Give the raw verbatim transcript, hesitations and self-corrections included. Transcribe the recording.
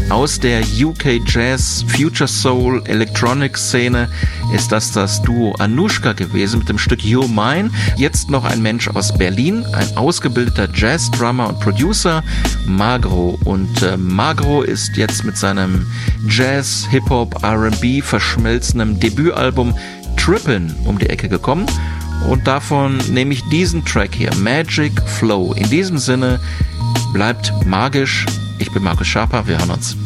Aus der U K Jazz, Future Soul, Electronic Szene ist das das Duo Anushka gewesen mit dem Stück You're Mine. Jetzt noch ein Mensch aus Berlin, ein ausgebildeter Jazz-Drummer und Producer, Magro. Und äh, Magro ist jetzt mit seinem Jazz, Hip-Hop, R and B verschmelzendem Debütalbum Trippin' um die Ecke gekommen. Und davon nehme ich diesen Track hier, Magic Flow. In diesem Sinne, bleibt magisch. Ich bin Markus Schaper, wir hören uns.